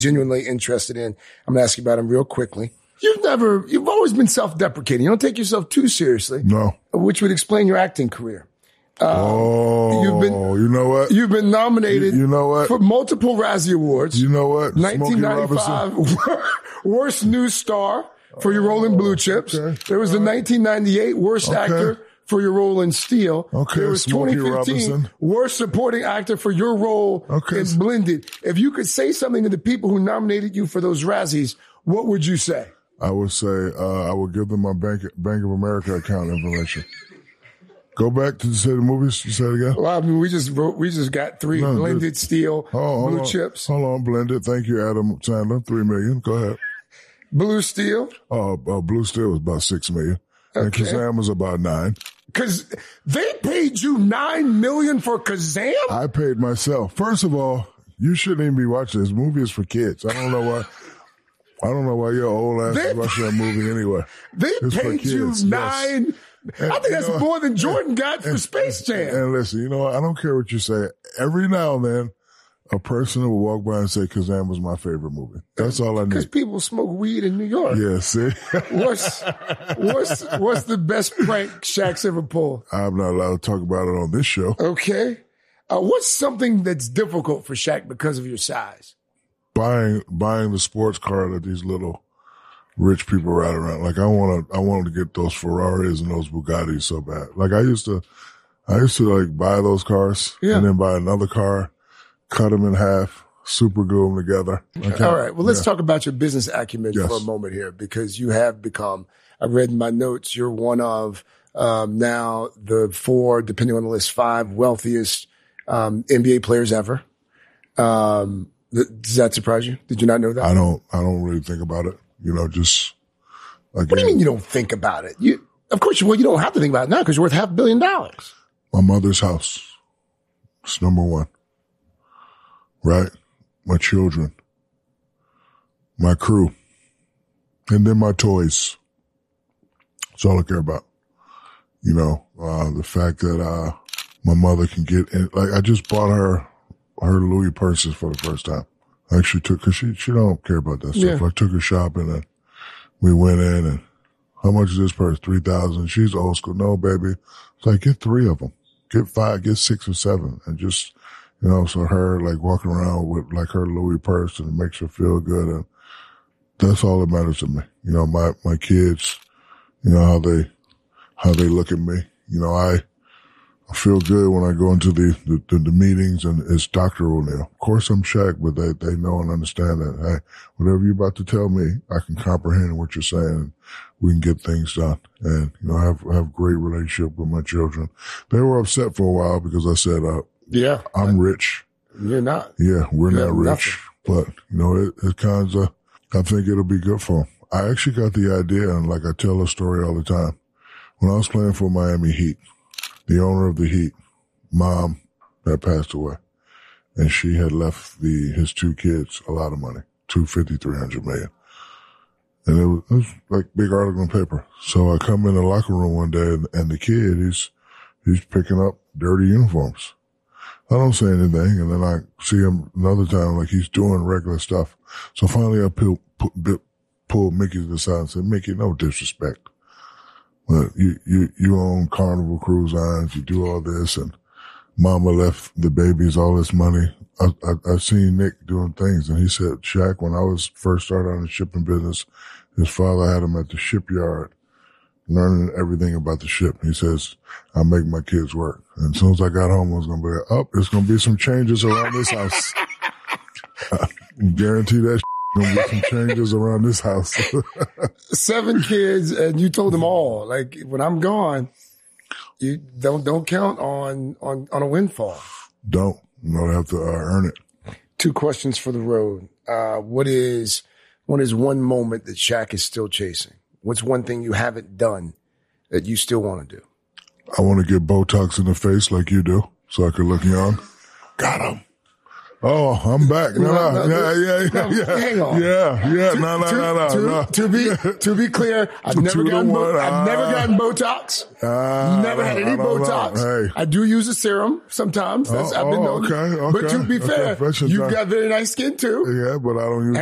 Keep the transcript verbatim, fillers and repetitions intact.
genuinely interested in. I'm going to ask you about him real quickly. You've never, you've always been self-deprecating. You don't take yourself too seriously. No. Which would explain your acting career. Um, oh, you've been, you know what? You've been nominated you, you know what? for multiple Razzie Awards. You know what? nineteen ninety-five Worst New Star for your role in Blue Chips. Okay. There was the nineteen ninety-eight Worst Okay. Actor for your role in Steel. Okay, there was Smokey twenty fifteen Robinson. Worst Supporting Actor for your role Okay. in Blended. If you could say something to the people who nominated you for those Razzies, what would you say? I would say uh, I would give them my Bank Bank of America account information. Go back to say the movies. You say it again. Well, I mean, we just wrote, we just got three No, Blended, just- Steel, Oh, Blue hold on. Chips, Hold on, Blended. Thank you, Adam Sandler. Three million. Go ahead. Blue Steel. Uh, uh, Blue Steel was about six million. And Okay. Kazam was about nine. Because they paid you nine million for Kazam. I paid myself. First of all, you shouldn't even be watching this movie. Is for kids. I don't know why. I don't know why your old ass They- is watching that movie anyway. They It's for paid you kids, yes. nine. And, I think you that's know, more than Jordan got for Space Jam. And listen, you know what? I don't care what you say. Every now and then, a person will walk by and say Kazam was my favorite movie. That's all I Because need. people smoke weed in New York. Yeah, see? What's what's what's the best prank Shaq's ever pulled? I'm not allowed to talk about it on this show. Okay. Uh, what's something that's difficult for Shaq because of your size? Buying buying the sports car that these little rich people ride around. Like I want to, I wanted to get those Ferraris and those Bugattis so bad. Like I used to, I used to like buy those cars Yeah. and then buy another car, cut them in half, super glue them together. I can't- All right. Well, let's yeah. talk about your business acumen Yes. for a moment here, because you have become, I read in my notes, you're one of um, now the four, depending on the list, five wealthiest um, N B A players ever. Um, th- does that surprise you? Did you not know that? I don't, I don't really think about it. You know, just again, What do you mean you don't think about it? You, of course, you, well, you don't have to think about it now because you're worth half a billion dollars. my mother's house. It's number one, right? My children, my crew, and then my toys. That's all I care about. You know, uh, the fact that, uh, my mother can get in, like I just bought her, her Louis purses for the first time. I actually took, cause she, she don't care about that stuff. Yeah. I took her shopping and we went in and how much is this purse? three thousand. She's old school. No, baby. It's like, get three of them. Get five, get six or seven. And just, you know, so her like walking around with like her Louis purse and it makes her feel good. And that's all that matters to me. You know, my, my kids, you know, how they, how they look at me. You know, I, I feel good when I go into the, the, the, the meetings and it's Doctor O'Neal. Of course I'm Shaq, but they, they know and understand that, hey, whatever you're about to tell me, I can comprehend what you're saying and we can get things done. And, you know, I have, I have a great relationship with my children. They were upset for a while because I said, uh, Yeah. I'm rich. You're not. Yeah, we're You not have rich, but you know, it, it kind of, I think it'll be good for them. I actually got the idea, and like I tell a story all the time. When I was playing for Miami Heat, the owner of the Heat, mom had passed away, and she had left the his two kids a lot of money, two fifty, three hundred million, and it was, it was like big article in paper. So I come in the locker room one day, and, and the kid he's he's picking up dirty uniforms. I don't say anything, and then I see him another time, like he's doing regular stuff. So finally I pull, pull, pull Mickey to the side and said, Mickey, no disrespect, but you, you, you own Carnival Cruise Lines, you do all this, and mama left the babies all this money. I, I, I seen Nick doing things, and he said, Shaq, when I was first started on the shipping business, his father had him at the shipyard, learning everything about the ship. He says, I make my kids work. And as soon as I got home, I was going to be like, oh, there's going to be some changes around this house. I guarantee that going to be some changes around this house. Seven kids, and you told them all, like, when I'm gone, you don't don't count on on on a windfall. Don't. You don't have to uh, earn it. Two questions for the road. Uh, what is what is one moment that Shaq is still chasing? What's one thing you haven't done that you still want to do? I want to get Botox in the face like you do so I can look young. Got him. Oh, I'm back. No, no, No, no, yeah, yeah, yeah, no, yeah. hang on. Yeah, yeah, no, no, to, no, no, to, no. to be to be clear, I've Two never to gotten one, Bo- I've never uh, gotten Botox. Uh, Never had I any don't know. Botox. Hey. I do use a serum sometimes. That's, Oh, I've been oh, known. okay, okay. But to be Okay, fair, fashion you've time. got very nice skin too. Yeah, but I don't use